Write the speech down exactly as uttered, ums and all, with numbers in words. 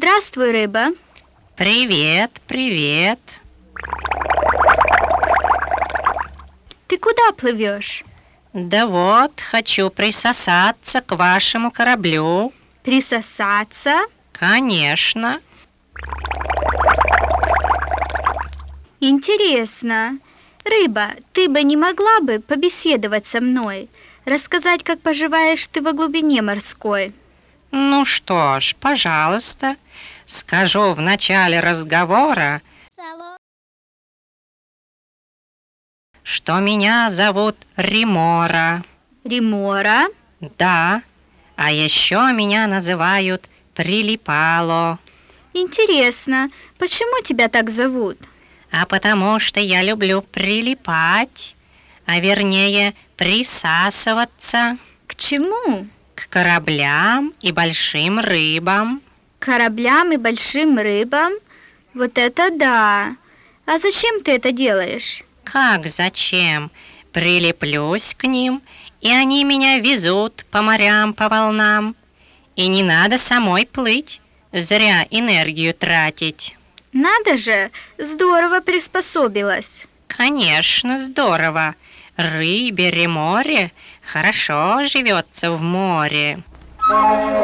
Здравствуй, рыба. Привет, привет. Ты куда плывешь? Да вот, хочу присосаться к вашему кораблю. Присосаться? Конечно. Интересно. Рыба, ты бы не могла бы побеседовать со мной? Рассказать, как поживаешь ты во глубине морской? Ну что ж, пожалуйста, скажу в начале разговора, что меня зовут Ремора. Ремора? Да, а еще меня называют Прилипало. Интересно, почему тебя так зовут? А потому что я люблю прилипать, а вернее присасываться К чему? к кораблям и большим рыбам. Кораблям и большим рыбам? Вот это да! А зачем ты это делаешь? Как зачем? Прилеплюсь к ним, и они меня везут по морям, по волнам. И не надо самой плыть, зря энергию тратить. Надо же, здорово приспособилась. Конечно, здорово. Рыбе, море хорошо живется в море.